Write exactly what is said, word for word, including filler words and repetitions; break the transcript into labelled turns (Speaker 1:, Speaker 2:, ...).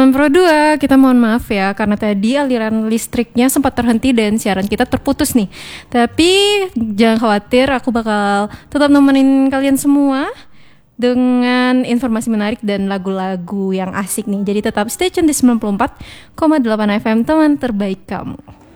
Speaker 1: sembilan puluh dua, kita mohon maaf ya karena tadi aliran listriknya sempat terhenti dan siaran kita terputus nih. Tapi jangan khawatir, aku bakal tetap nemenin kalian semua dengan informasi menarik dan lagu-lagu yang asik nih. Jadi tetap stay tune di sembilan puluh empat koma delapan F M, teman terbaik kamu.